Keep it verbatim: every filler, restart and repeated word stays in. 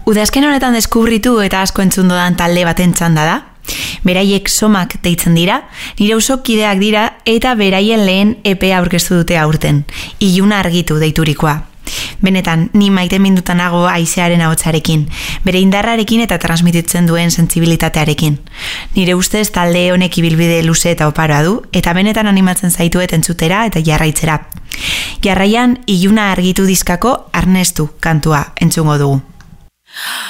Udazken honetan deskubritu eta asko entzun dodan talde baten txanda da. Beraiek somak deitzen dira, nire oso kideak dira eta beraien lehen E P aurkeztu dute aurten, iluna argitu deiturikoa. Benetan, ni maite mindutan nago haizearen ahotsarekin, bere indarrarekin eta transmititzen duen sentsibilitatearekin. Nire ustez talde honek ibilbide luze eta oparoa du, eta benetan animatzen zaituet entzutera eta jarraitzera. Jarraian, iluna argitu diskako Arnestu kantua entzungo dugu.